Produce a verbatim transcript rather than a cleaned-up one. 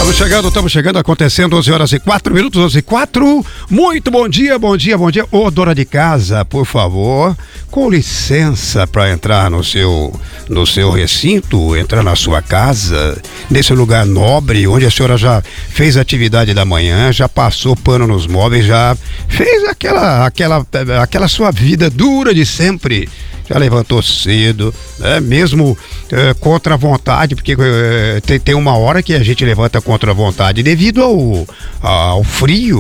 Estamos chegando, estamos chegando, acontecendo onze horas e quatro minutos, onze e quatro. Muito bom dia, bom dia, bom dia. Ô, dona de casa, por favor, com licença para entrar no seu, no seu recinto, entrar na sua casa, nesse lugar nobre, onde a senhora já fez a atividade da manhã, já passou pano nos móveis, já fez aquela, aquela, aquela sua vida dura de sempre. Já levantou cedo, né? Mesmo é, contra a vontade, porque é, tem, tem uma hora que a gente levanta contra a vontade devido ao, ao frio.